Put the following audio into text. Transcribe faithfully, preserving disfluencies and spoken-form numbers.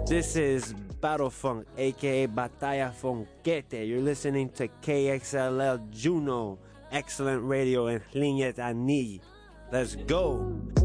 This is Battle Funk, aka Batalla Funkete. You're listening to K X L L Juno, excellent radio en Linget Ani. Let's go!